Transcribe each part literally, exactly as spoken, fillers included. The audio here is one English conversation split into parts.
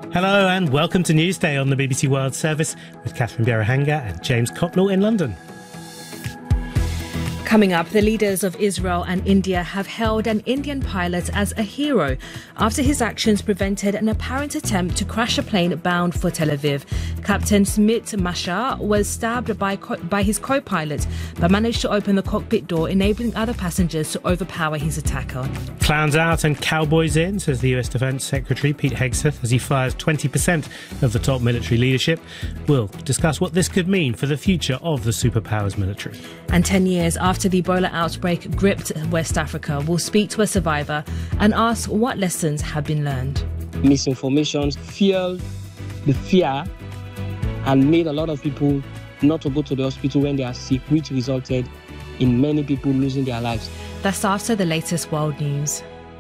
Hello and welcome to Newsday on the B B C World Service with Catherine Bierahanga and James Copnell in London. Coming up, the leaders of Israel and India have hailed an Indian pilot as a hero after his actions prevented an apparent attempt to crash a plane bound for Tel Aviv. Captain Smit Mashar was stabbed by co- by his co-pilot but managed to open the cockpit door, enabling other passengers to overpower his attacker. Clowns out and cowboys in, says the U S Defence Secretary Pete Hegseth as he fires twenty percent of the top military leadership. We'll discuss what this could mean for the future of the superpowers military. And ten years after the Ebola outbreak gripped West Africa, we'll speak to a survivor and ask what lessons have been learned. Misinformation fueled the fear and made a lot of people not to go to the hospital when they are sick, which resulted in many people losing their lives. That's after the latest world news.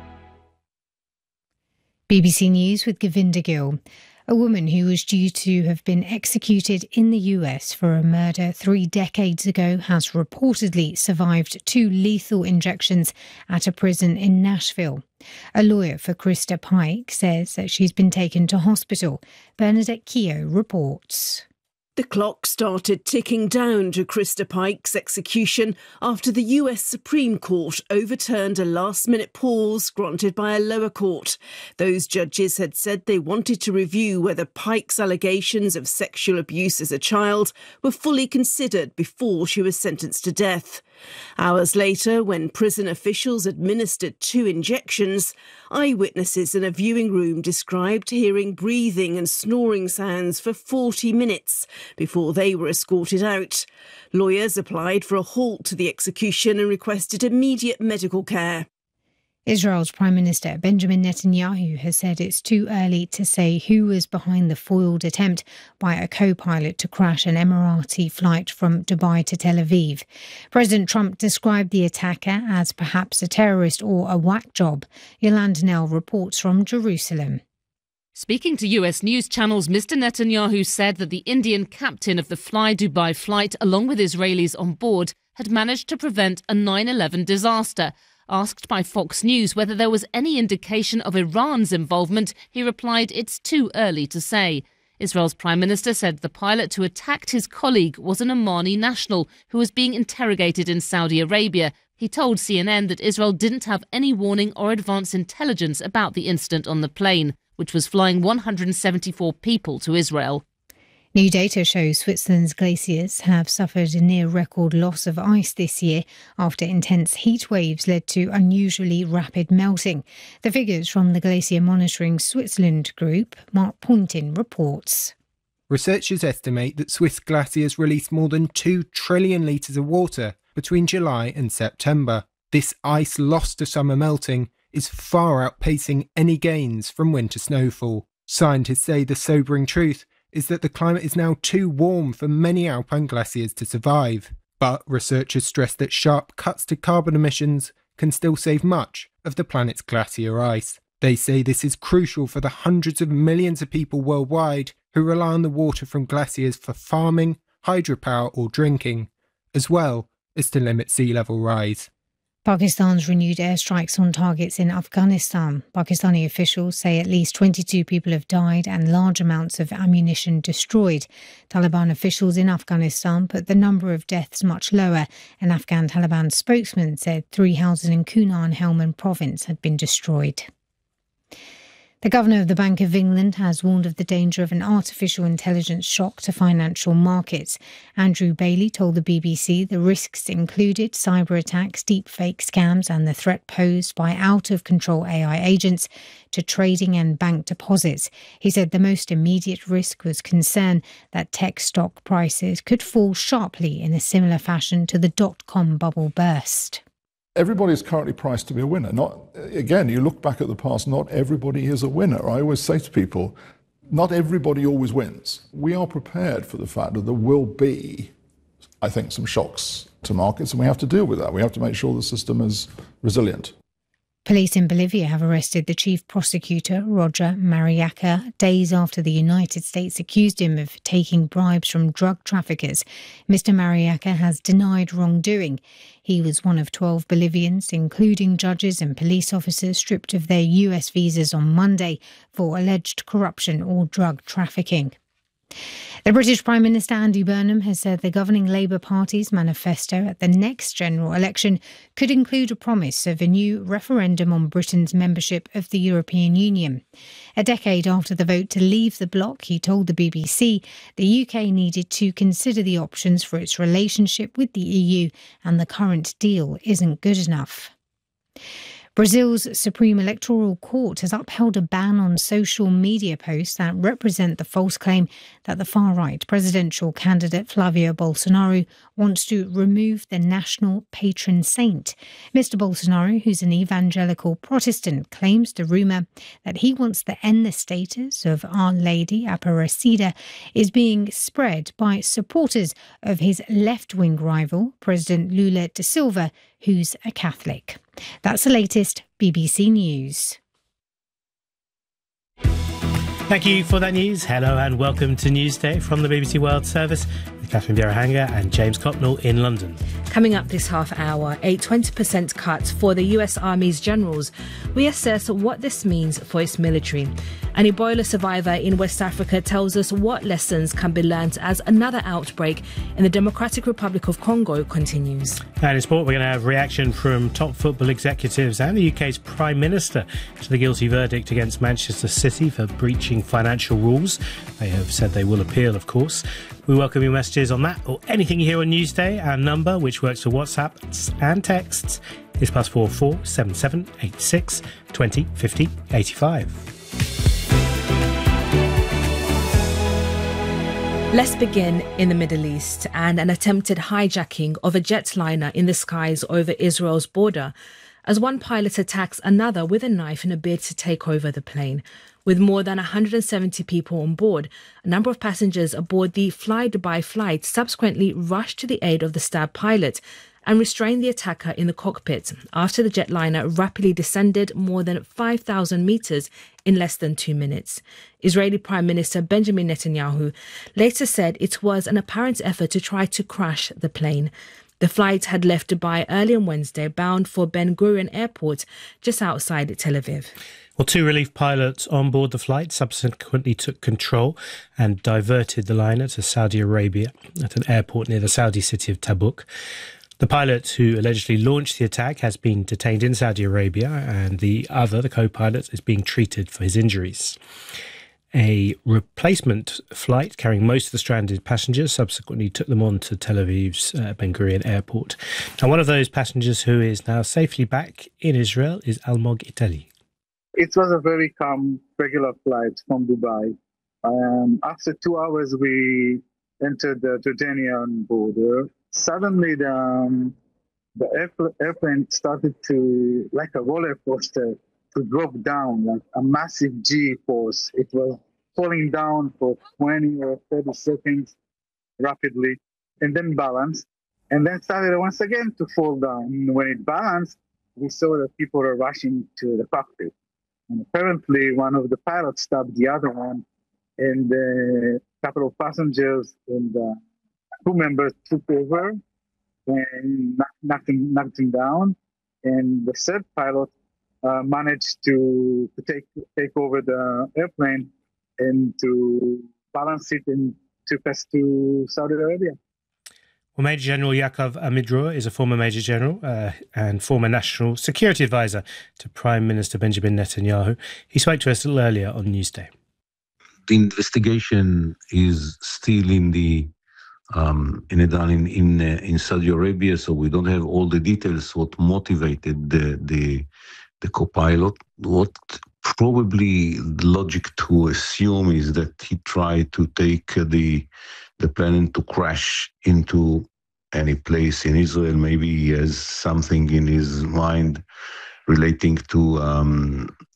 B B C News with Govinda Gill. A woman who was due to have been executed in the U S for a murder three decades ago has reportedly survived two lethal injections at a prison in Nashville. A lawyer for Krista Pike says that she's been taken to hospital. Bernadette Keogh reports. The clock started ticking down to Krista Pike's execution after the U S Supreme Court overturned a last-minute pause granted by a lower court. Those judges had said they wanted to review whether Pike's allegations of sexual abuse as a child were fully considered before she was sentenced to death. Hours later, when prison officials administered two injections, eyewitnesses in a viewing room described hearing breathing and snoring sounds for forty minutes before they were escorted out. Lawyers applied for a halt to the execution and requested immediate medical care. Israel's Prime Minister Benjamin Netanyahu has said it's too early to say who was behind the foiled attempt by a co-pilot to crash an Emirati flight from Dubai to Tel Aviv. President Trump described the attacker as perhaps a terrorist or a whack job. Yolanda Nell reports from Jerusalem. Speaking to U S news channels, Mister Netanyahu said that the Indian captain of the Fly Dubai flight, along with Israelis on board, had managed to prevent a nine eleven disaster. Asked by Fox News whether there was any indication of Iran's involvement, he replied it's too early to say. Israel's Prime Minister said the pilot who attacked his colleague was an Omani national who was being interrogated in Saudi Arabia. He told C N N that Israel didn't have any warning or advance intelligence about the incident on the plane, which was flying one hundred seventy-four people to Israel. New data shows Switzerland's glaciers have suffered a near-record loss of ice this year after intense heat waves led to unusually rapid melting. The figures from the Glacier Monitoring Switzerland group, Mark Poynton reports. Researchers estimate that Swiss glaciers released more than two trillion litres of water between July and September. This ice lost to summer melting is far outpacing any gains from winter snowfall. Scientists say the sobering truth is that the climate is now too warm for many alpine glaciers to survive. But researchers stress that sharp cuts to carbon emissions can still save much of the planet's glacier ice. They say this is crucial for the hundreds of millions of people worldwide who rely on the water from glaciers for farming, hydropower or drinking, as well as to limit sea level rise. Pakistan's renewed airstrikes on targets in Afghanistan. Pakistani officials say at least twenty-two people have died and large amounts of ammunition destroyed. Taliban officials in Afghanistan put the number of deaths much lower. An Afghan Taliban spokesman said three houses in Kunar and Helmand province had been destroyed. The Governor of the Bank of England has warned of the danger of an artificial intelligence shock to financial markets. Andrew Bailey told the B B C the risks included cyber attacks, deepfake scams and the threat posed by out-of-control A I agents to trading and bank deposits. He said the most immediate risk was concern that tech stock prices could fall sharply in a similar fashion to the dot-com bubble burst. Everybody is currently priced to be a winner. Not again, you look back at the past, not everybody is a winner. I always say to people, not everybody always wins. We are prepared for the fact that there will be, I think, some shocks to markets, and we have to deal with that. We have to make sure the system is resilient. Police in Bolivia have arrested the chief prosecutor, Roger Mariaca, days after the United States accused him of taking bribes from drug traffickers. Mister Mariaca has denied wrongdoing. He was one of twelve Bolivians, including judges and police officers, stripped of their U S visas on Monday for alleged corruption or drug trafficking. The British Prime Minister Andy Burnham has said the governing Labour Party's manifesto at the next general election could include a promise of a new referendum on Britain's membership of the European Union. A decade after the vote to leave the bloc, he told the B B C the U K needed to consider the options for its relationship with the E U and the current deal isn't good enough. Brazil's Supreme Electoral Court has upheld a ban on social media posts that represent the false claim that the far-right presidential candidate Flavio Bolsonaro wants to remove the national patron saint. Mister Bolsonaro, who's an evangelical Protestant, claims the rumour that he wants to end the status of Our Lady Aparecida is being spread by supporters of his left-wing rival, President Lula da Silva, who's a Catholic. That's the latest B B C News. Thank you for that news. Hello and welcome to Newsday from the B B C World Service with Catherine Bierahanga and James Copnell in London. Coming up this half hour, a twenty percent cut for the U S Army's generals. We assess what this means for its military. An Ebola survivor in West Africa tells us what lessons can be learnt as another outbreak in the Democratic Republic of Congo continues. And in sport, we're going to have reaction from top football executives and the U K's Prime Minister to the guilty verdict against Manchester City for breaching financial rules. They have said they will appeal, of course. We welcome your messages on that or anything you hear on Newsday. Our number, which works for WhatsApp and texts, is plus four four seven seven eight six twenty fifty eighty-five. Let's begin in the Middle East and an attempted hijacking of a jetliner in the skies over Israel's border as one pilot attacks another with a knife in a bid to take over the plane. With more than one hundred seventy people on board, a number of passengers aboard the Fly Dubai flight subsequently rushed to the aid of the stabbed pilot and restrained the attacker in the cockpit after the jetliner rapidly descended more than five thousand metres in less than two minutes. Israeli Prime Minister Benjamin Netanyahu later said it was an apparent effort to try to crash the plane. The flight had left Dubai early on Wednesday, bound for Ben Gurion Airport, just outside Tel Aviv. Well, two relief pilots on board the flight subsequently took control and diverted the liner to Saudi Arabia at an airport near the Saudi city of Tabuk. The pilot who allegedly launched the attack has been detained in Saudi Arabia, and the other, the co-pilot, is being treated for his injuries. A replacement flight carrying most of the stranded passengers subsequently took them on to Tel Aviv's uh, Ben Gurion Airport. And one of those passengers who is now safely back in Israel is Almog Itali. It was a very calm, regular flight from Dubai. Um, after two hours, we entered the Jordanian border. Suddenly, the, um, the airpl- airplane started to, like a roller coaster, to drop down, like a massive G-force. It was falling down for twenty or thirty seconds rapidly, and then balanced, and then started once again to fall down. When it balanced, we saw that people were rushing to the cockpit. And apparently, one of the pilots stabbed the other one, and a couple of passengers and uh, crew members took over and knocked him, knocked him down. And the third pilot uh, managed to, to take take over the airplane and to balance it and took us to Saudi Arabia. Well, Major General Yaakov Amidror is a former Major General uh, and former National Security Advisor to Prime Minister Benjamin Netanyahu. He spoke to us a little earlier on Newsday. The investigation is still in the um, in in in, uh, in Saudi Arabia, so we don't have all the details. What motivated the the, the co-pilot? What probably the logic to assume is that he tried to take the the plane to crash into any place in Israel. Maybe he has something in his mind relating to um,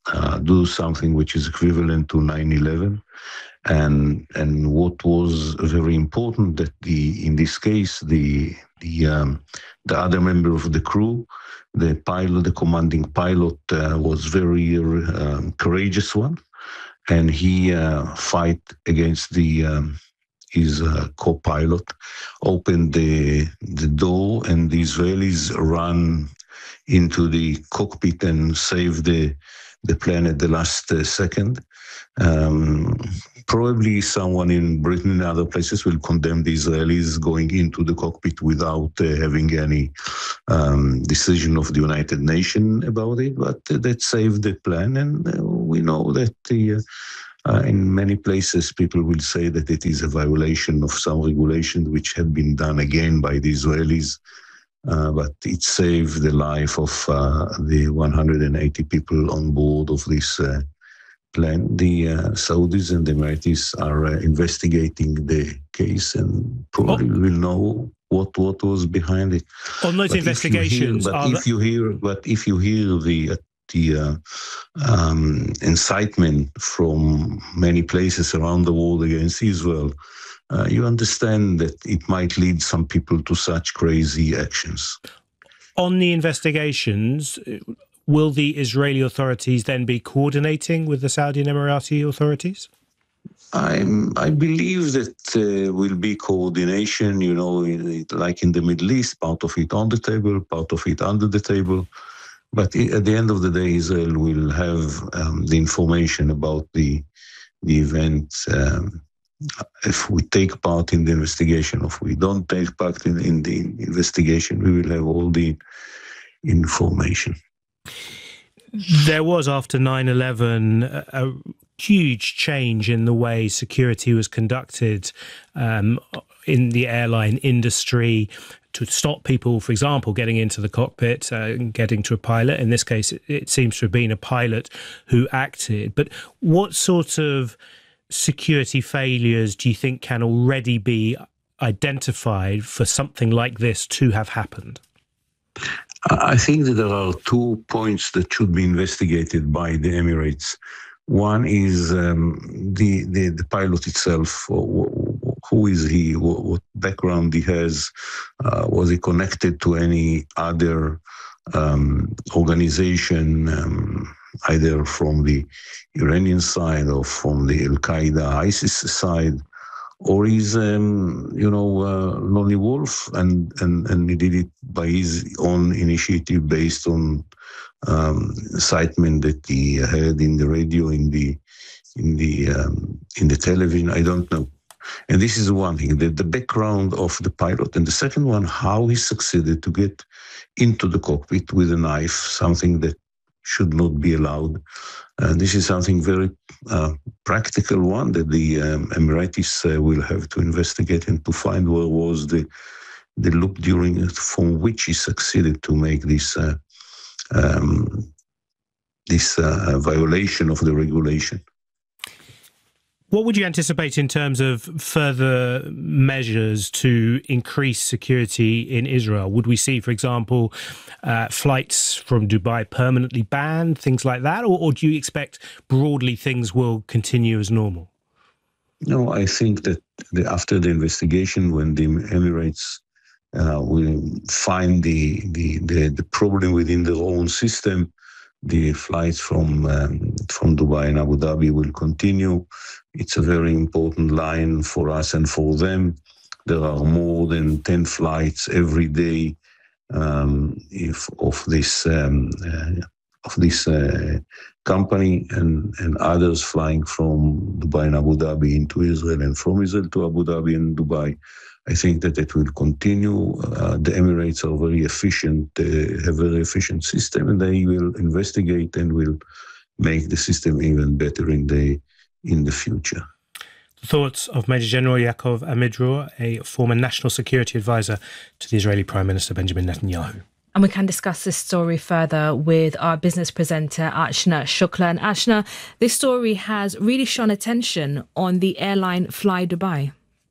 uh, do something which is equivalent to nine eleven. And and what was very important that the in this case the the um, the other member of the crew, the pilot, the commanding pilot, uh, was very um, courageous one, and he uh, fight against the um, his uh, co-pilot, opened the the door, and the Israelis ran into the cockpit and saved the the plane at the last uh, second. Um, probably someone in Britain and other places will condemn the Israelis going into the cockpit without uh, having any um, decision of the United Nations about it, but uh, that saved the plane, and uh, we know that the, uh, uh, in many places people will say that it is a violation of some regulations which had been done again by the Israelis. Uh, but it saved the life of uh, the one hundred eighty people on board of this uh, plane. The uh, Saudis and the Emiratis are uh, investigating the case, and probably oh. will know what what was behind it. On those but investigations, if you hear, but are if you hear, but if you hear the the uh, um, incitement from many places around the world against Israel, Uh, you understand that it might lead some people to such crazy actions. On the investigations, will the Israeli authorities then be coordinating with the Saudi and Emirati authorities? I'm, I believe that there uh, will be coordination, you know, like in the Middle East, part of it on the table, part of it under the table. But at the end of the day, Israel will have um, the information about the, the event. Um, If we take part in the investigation, if we don't take part in, in the investigation, we will have all the information. There was, after nine eleven, a, a huge change in the way security was conducted um, in the airline industry to stop people, for example, getting into the cockpit uh, and getting to a pilot. In this case, it, it seems to have been a pilot who acted. But what sort of security failures do you think can already be identified for something like this to have happened? I think that there are two points that should be investigated by the Emirates. One is um, the, the the pilot itself. Who is he? What, what background he has? Uh, was he connected to any other um, organization? Um, either from the Iranian side or from the Al-Qaeda, ISIS side, or he's, um, you know, uh, lonely wolf, and, and, and he did it by his own initiative based on um, incitement that he heard in the radio, in the in the um, in the television. I don't know. And this is one thing, the, the background of the pilot, and the second one, how he succeeded to get into the cockpit with a knife, something that should not be allowed. Uh, this is something very uh, practical one that the um, Emiratis uh, will have to investigate and to find where was the the loop during from which he succeeded to make this uh, um, this uh, violation of the regulation. What would you anticipate in terms of further measures to increase security in Israel? Would we see, for example, uh, flights from Dubai permanently banned, things like that? Or, or do you expect broadly things will continue as normal? No, I think that the, after the investigation, when the Emirates uh, will find the, the, the, the problem within their own system, the flights from um, from Dubai and Abu Dhabi will continue. It's a very important line for us and for them. There are more than ten flights every day um, if of this um, uh, of this uh, company, and, and others flying from Dubai and Abu Dhabi into Israel, and from Israel to Abu Dhabi and Dubai. I think that it will continue. Uh, the Emirates are very efficient, uh, have a very efficient system, and they will investigate and will make the system even better in the in the future. The thoughts of Major General Yaakov Amidror, a former national security advisor to the Israeli Prime Minister Benjamin Netanyahu. And we can discuss this story further with our business presenter, Ashna Shukla. And Ashna, this story has really shone attention on the airline Fly Dubai.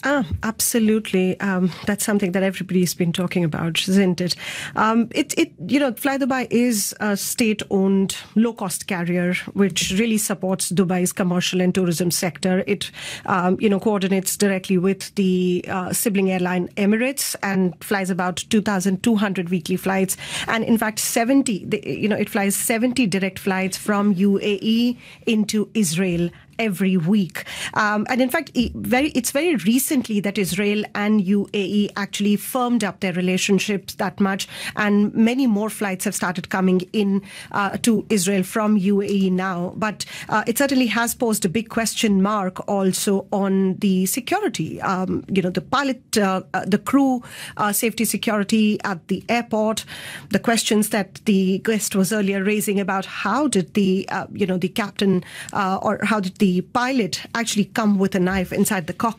Ah, absolutely. Um, that's something that everybody's been talking about, isn't it? Um, it, it, you know, Fly Dubai is a state-owned, low-cost carrier which really supports Dubai's commercial and tourism sector. It, um, you know, coordinates directly with the uh, sibling airline Emirates and flies about two thousand two hundred weekly flights. And in fact, seventy, you know, it flies seventy direct flights from U A E into Israel every week. Um, and in fact, very, it's very recently that Israel and U A E actually firmed up their relationships that much. And many more flights have started coming in uh, to Israel from U A E now. But uh, it certainly has posed a big question mark also on the security. Um, you know, the pilot, uh, uh, the crew, uh, safety security at the airport, the questions that the guest was earlier raising about how did the, uh, you know, the captain uh, or how did the The pilot actually come with a knife inside the cockpit.